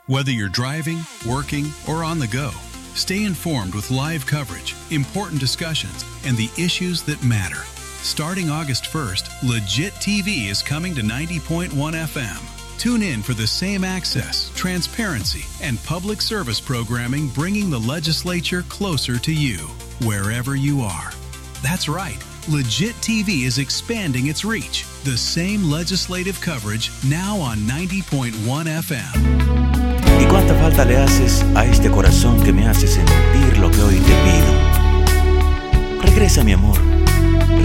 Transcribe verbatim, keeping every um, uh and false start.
Whether you're driving, working, or on the go, stay informed with live coverage, important discussions, and the issues that matter. Starting August first, Legit T V is coming to ninety point one F M. Tune in for the same access, transparency, and public service programming bringing the legislature closer to you, wherever you are. That's right. Legit T V is expanding its reach. The same legislative coverage now on ninety point one F M. ¿Y cuánta falta le haces a este corazón que me hace sentir lo que hoy te pido? Regresa, mi amor.